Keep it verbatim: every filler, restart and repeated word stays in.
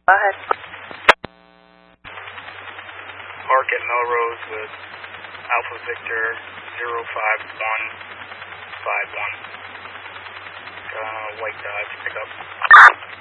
Go ahead. Park at Melrose with Alpha Victor zero five one five one. Uh, white Dodge, pick up.